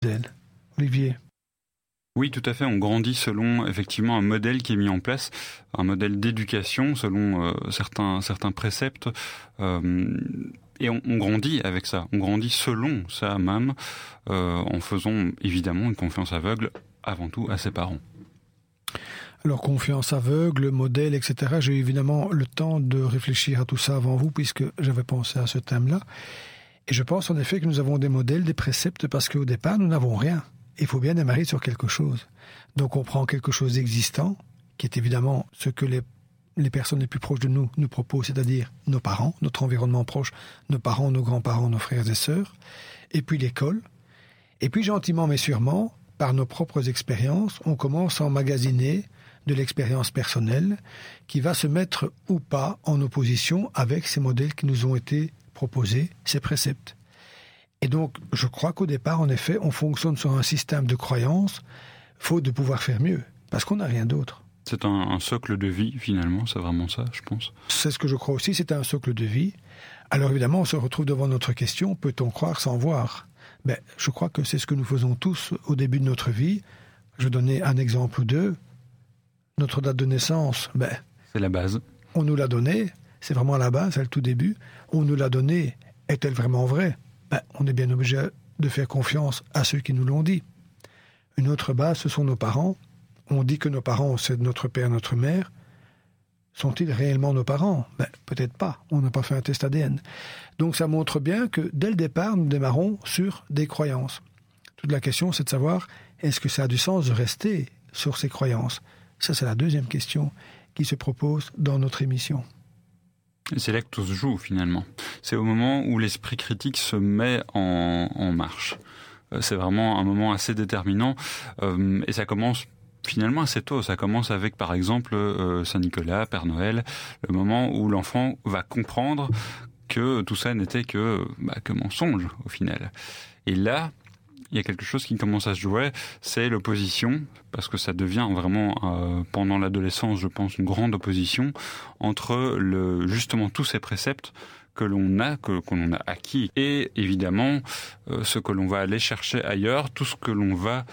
modèle. Olivier? Oui, tout à fait. On grandit selon effectivement un modèle qui est mis en place, un modèle d'éducation selon certains préceptes. Et on grandit avec ça. On grandit selon ça même, en faisant évidemment une confiance aveugle avant tout à ses parents. Alors, confiance aveugle, modèle, etc. J'ai eu évidemment le temps de réfléchir à tout ça avant vous, puisque j'avais pensé à ce thème-là. Et je pense en effet que nous avons des modèles, des préceptes, parce qu'au départ, nous n'avons rien. Il faut bien démarrer sur quelque chose. Donc, on prend quelque chose d'existant, qui est évidemment ce que les personnes les plus proches de nous nous proposent, c'est-à-dire nos parents, notre environnement proche, nos parents, nos grands-parents, nos frères et sœurs, et puis l'école. Et puis, gentiment mais sûrement, par nos propres expériences, on commence à emmagasiner de l'expérience personnelle qui va se mettre ou pas en opposition avec ces modèles qui nous ont été proposés, ces préceptes. Et donc, je crois qu'au départ, en effet, on fonctionne sur un système de croyances, faute de pouvoir faire mieux, parce qu'on n'a rien d'autre. C'est un socle de vie, finalement, c'est vraiment ça, je pense. C'est ce que je crois aussi, c'est un socle de vie. Alors évidemment, on se retrouve devant notre question, peut-on croire sans voir ? Je crois que c'est ce que nous faisons tous au début de notre vie. Je vais donner un exemple ou deux. Notre date de naissance, c'est la base. On nous l'a donnée, c'est vraiment la base, c'est le tout début. On nous l'a donnée, est-elle vraiment vraie ? On est bien obligé de faire confiance à ceux qui nous l'ont dit. Une autre base, ce sont nos parents. On dit que nos parents, c'est notre père, notre mère. Sont-ils réellement nos parents ? Peut-être pas, on n'a pas fait un test ADN. Donc ça montre bien que dès le départ, nous démarrons sur des croyances. Toute la question, c'est de savoir, est-ce que ça a du sens de rester sur ces croyances ? Ça, c'est la deuxième question qui se propose dans notre émission. Et c'est là que tout se joue, finalement. C'est au moment où l'esprit critique se met en marche. C'est vraiment un moment assez déterminant. Et ça commence finalement assez tôt. Ça commence avec, par exemple, Saint-Nicolas, Père Noël, le moment où l'enfant va comprendre que tout ça n'était que mensonge, au final. Et là, il y a quelque chose qui commence à se jouer, c'est l'opposition, parce que ça devient vraiment, pendant l'adolescence, je pense, une grande opposition entre justement tous ces préceptes que l'on a acquis, et évidemment ce que l'on va aller chercher ailleurs, tout ce que l'on va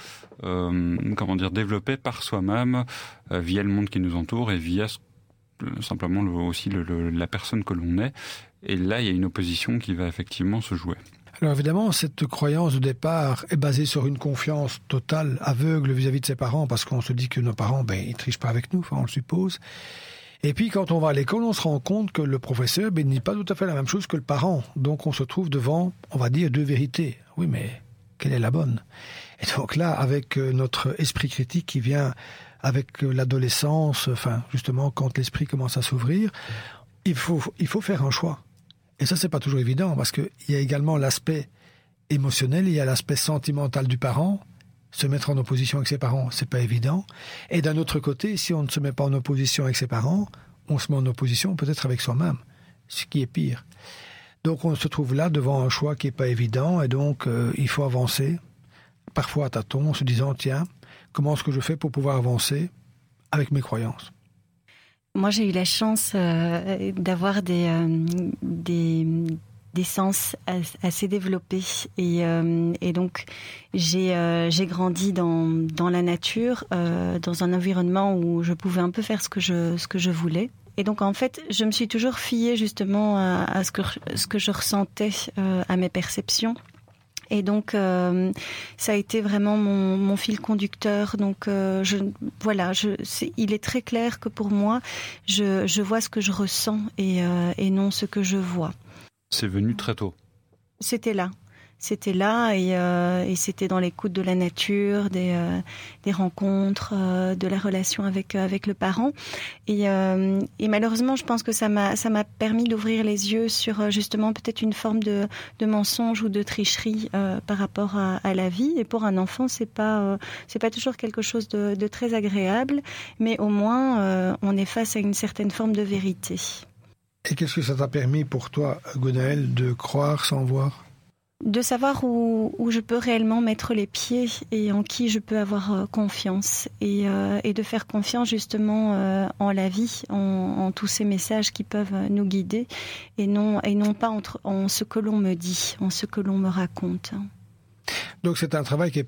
développer par soi-même via le monde qui nous entoure et via simplement aussi la personne que l'on est. Et là, il y a une opposition qui va effectivement se jouer. Alors évidemment, cette croyance de départ est basée sur une confiance totale, aveugle vis-à-vis de ses parents, parce qu'on se dit que nos parents, ils trichent pas avec nous, on le suppose. Et puis quand on va à l'école, on se rend compte que le professeur ne dit pas tout à fait la même chose que le parent. Donc on se trouve devant, on va dire, deux vérités. Oui, mais quelle est la bonne ? Et donc là, avec notre esprit critique qui vient avec l'adolescence, justement quand l'esprit commence à s'ouvrir, il faut faire un choix. Et ça, c'est pas toujours évident, parce qu'il y a également l'aspect émotionnel, il y a l'aspect sentimental du parent. Se mettre en opposition avec ses parents, c'est pas évident. Et d'un autre côté, si on ne se met pas en opposition avec ses parents, on se met en opposition peut-être avec soi-même, ce qui est pire. Donc on se trouve là devant un choix qui est pas évident, et donc il faut avancer, parfois à tâtons, en se disant, tiens, comment est-ce que je fais pour pouvoir avancer avec mes croyances ? Moi, j'ai eu la chance d'avoir des sens assez développés et donc j'ai grandi dans la nature, dans un environnement où je pouvais un peu faire ce que je voulais. Et donc en fait, je me suis toujours fiée justement à ce que je ressentais, à mes perceptions. Et donc, ça a été vraiment mon fil conducteur. Donc, il est très clair que pour moi, je vois ce que je ressens et non ce que je vois. C'est venu très tôt. C'était là et c'était dans l'écoute de la nature, des rencontres, de la relation avec le parent. Et malheureusement, je pense que ça m'a permis d'ouvrir les yeux sur justement peut-être une forme de mensonge ou de tricherie par rapport à la vie. Et pour un enfant, c'est pas toujours quelque chose de très agréable, mais au moins on est face à une certaine forme de vérité. Et qu'est-ce que ça t'a permis pour toi, Gwenaëlle, de croire sans voir ? De savoir où je peux réellement mettre les pieds et en qui je peux avoir confiance et de faire confiance justement en la vie, en tous ces messages qui peuvent nous guider et non pas en ce que l'on me dit, en ce que l'on me raconte. Donc c'est un travail qui est